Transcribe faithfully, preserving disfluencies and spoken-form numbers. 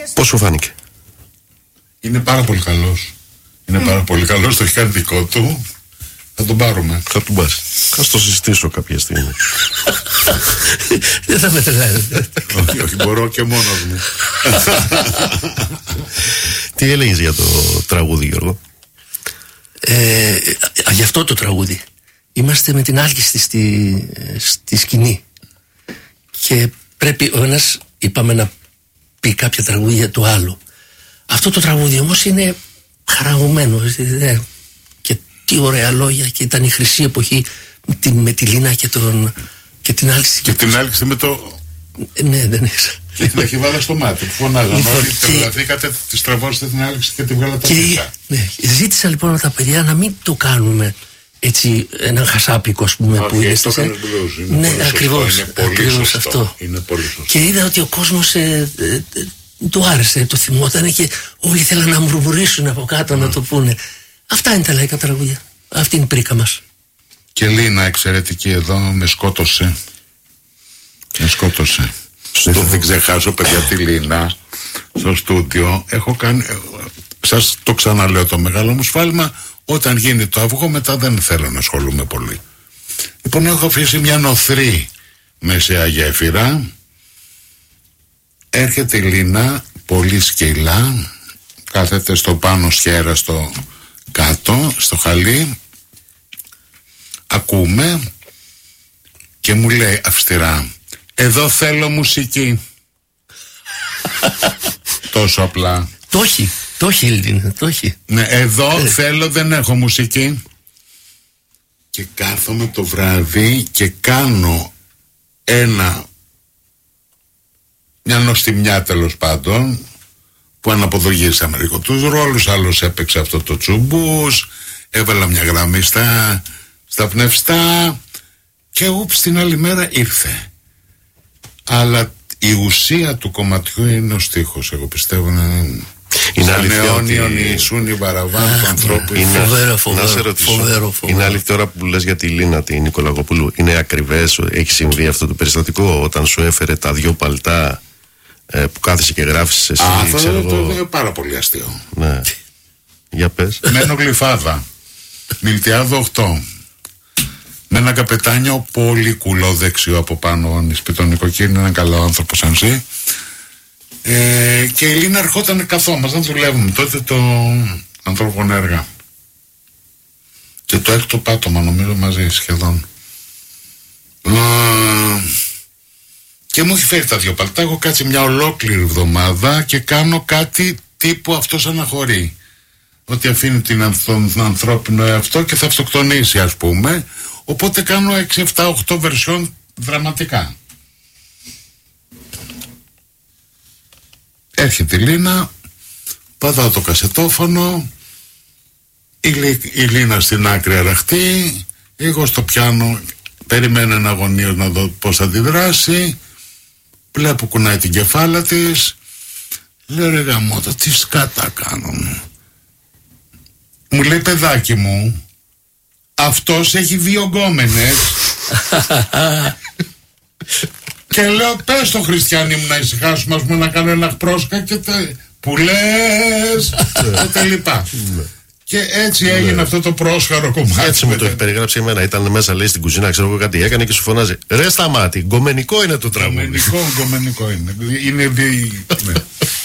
Πώς σου φάνηκε? Είναι πάρα πολύ καλός. Είναι mm. πάρα πολύ καλός, το έχει κάνει δικό του. Θα τον πάρουμε. Θα τον πάρει. Θα το συζητήσω κάποια στιγμή. Δεν θα με τρελάει. Όχι, όχι, μπορώ και μόνος μου. Τι έλεγες για το τραγούδι, Γιώργο? Ε, γι' αυτό το τραγούδι. Είμαστε με την άλκηστη στη, στη σκηνή. Και πρέπει ο ένας, είπαμε, να πει κάποια τραγούδια του άλλου. Αυτό το τραγούδι όμως είναι χαραγωμένο. Ε, και τι ωραία λόγια. Και ήταν η χρυσή εποχή με τη, με τη Λίνα και, τον, και την άλκηστη. Και την άλκηστη με το... Ναι, δεν έχεις. Και την έχει βάλει στο μάτι. Φωνάζαν λοιπόν, όλοι, τρελαθήκατε, τη στραβώσετε την άλκηστη και τη βγάλατε πίσω. Ναι, ζήτησα λοιπόν από τα παιδιά να μην το κάνουμε έτσι έναν χασάπικο, ας πούμε, okay, που είναι στις... Ναι, ακριβώς, είναι πολύ ακριβώς σωστό. αυτό. Είναι πολύ σωστό. Και είδα ότι ο κόσμος ε, ε, ε, του άρεσε, το θυμόταν και όλοι θέλαν να μουρμουρίσουν από κάτω, mm. να το πούνε. Αυτά είναι τα λαϊκά τραγούδια. Αυτή είναι η πρίκα μας. Και Λίνα εξαιρετική εδώ, με σκότωσε. Με σκότωσε. Δεν θα την ξεχάσω, παιδιά, τη Λίνα στο στούντιο. Έχω κάνει, σας το ξαναλέω, το μεγάλο μου σφάλμα. Όταν γίνει το αυγό, μετά δεν θέλω να ασχολούμαι πολύ. Λοιπόν, έχω αφήσει μια νοθρή μεσαία γέφυρα. Έρχεται η Λίνα, πολύ σκυλά, κάθεται στο πάνω σχέρα, στο κάτω, στο χαλί. Ακούμε και μου λέει αυστηρά, εδώ θέλω μουσική. Τόσο απλά. Το έχει, το έχει η Λίνα, το έχει. Ναι, εδώ ε. θέλω, δεν έχω μουσική. Και κάθομαι το βράδυ και κάνω ένα, μια νοστιμιά τέλος πάντων, που αναποδογύρισαμε λίγο τους ρόλους, άλλος έπαιξε αυτό το τσουμπούς, έβαλα μια γραμμή στα, στα πνευστά και ούψ, την άλλη μέρα ήρθε. Αλλά η ουσία του κομματιού είναι ο στίχος, εγώ πιστεύω να είναι. Είναι αλήθεια ότι η παραβάν του ανθρώπου. Είναι φοβερό, φοβερό, φοβερό. Είναι αλήθεια τώρα που λες για τη Λίνα, την Νικολακοπούλου, είναι ακριβές, έχει συμβεί αυτό το περιστατικό όταν σου έφερε τα δυο παλτά ε, που κάθεσαι και γράφεις εσύ? Α, αυτό είναι πάρα πολύ αστείο. Ναι. Για πες. Μένω Γλυφάδα, Μιλτιάδο οκτώ, με ένα καπετάνιο πολύ κουλό δεξιό από πάνω, νησπιτονικοκίνη, ένα καλό άνθρωπο σαν εσύ. Ε, και η Λίνα ερχόταν καθόμασταν, δουλεύουμε τότε το ανθρώπων έργα και το έκτο πάτωμα νομίζω μαζί σχεδόν. Α, και μου έχει φέρει τα δυο παλτά, έχω κάτσει μια ολόκληρη εβδομάδα και κάνω κάτι τύπου αυτός αναχωρεί, ότι αφήνει την, τον ανθρώπινο εαυτό και θα αυτοκτονήσει, ας πούμε. Οπότε κάνω έξι, επτά, οκτώ βερσιόν δραματικά. Έρχεται η Λίνα, πατάω το κασετόφωνο, η, η Λίνα στην άκρη αραχτή, εγώ στο πιάνο, περιμένω ένα αγωνίος να δω πώς θα αντιδράσει, βλέπω κουνάει την κεφάλα της, λέω ρε γαμώτο, τι σκάτα κάνουν. Μου λέει παιδάκι μου, αυτός έχει δύο γκόμενες. Και λέω πες στο Χριστιανή μου να ησυχάσουμε, ας πούμε, να κάνω ένα πρόσκα και τε, που λες και τα λοιπά. Και έτσι έγινε αυτό το πρόσχαρο κομμάτι. Έτσι μου το έχει περιγράψει εμένα. Ήταν μέσα, λέει, στην κουζίνα, ξέρω εγώ κάτι έκανε και σου φωνάζει ρε σταμάτη, γκομενικό είναι το τραγούδι. Γκομενικό, γκομενικό είναι. Είναι δι... ναι.